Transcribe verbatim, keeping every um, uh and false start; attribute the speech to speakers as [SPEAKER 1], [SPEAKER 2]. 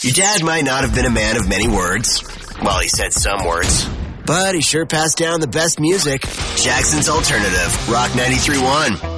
[SPEAKER 1] Your dad might not have been a man of many words. Well, he said some words. But he sure passed down the best music. Jackson's Alternative, Rock ninety-three point one.